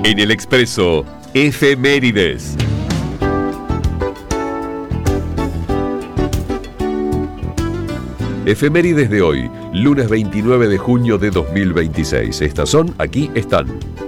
En el Expreso, efemérides. Efemérides de hoy, lunes 29 de junio de 2026. Estas son, aquí están.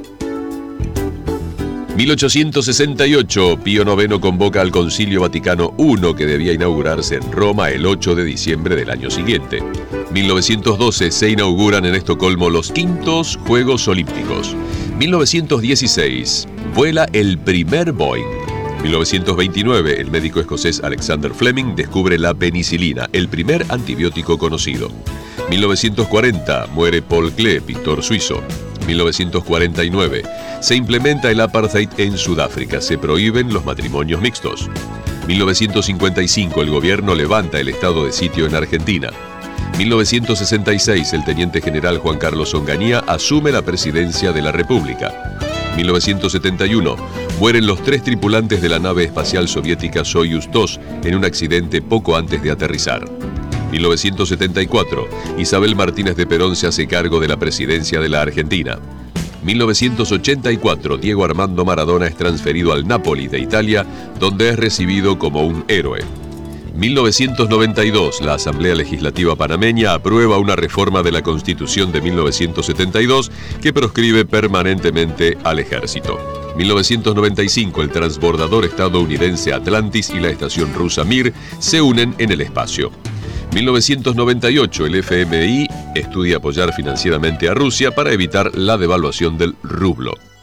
1868, Pío IX convoca al Concilio Vaticano I, que debía inaugurarse en Roma el 8 de diciembre del año siguiente. 1912, se inauguran en Estocolmo los quintos Juegos Olímpicos. 1916, vuela el primer Boeing. 1929, el médico escocés Alexander Fleming descubre la penicilina, el primer antibiótico conocido. 1940, muere Paul Klee, pintor suizo. 1949, se implementa el apartheid en Sudáfrica, se prohíben los matrimonios mixtos. 1955, el gobierno levanta el estado de sitio en Argentina. 1966, el teniente general Juan Carlos Onganía asume la presidencia de la República. 1971, mueren los 3 tripulantes de la nave espacial soviética Soyuz 2 en un accidente poco antes de aterrizar. 1974, Isabel Martínez de Perón se hace cargo de la presidencia de la Argentina. 1984, Diego Armando Maradona es transferido al Napoli de Italia, donde es recibido como un héroe. 1992, la Asamblea Legislativa panameña aprueba una reforma de la Constitución de 1972 que proscribe permanentemente al ejército. 1995, el transbordador estadounidense Atlantis y la estación rusa Mir se unen en el espacio. 1998, el FMI estudia apoyar financieramente a Rusia para evitar la devaluación del rublo.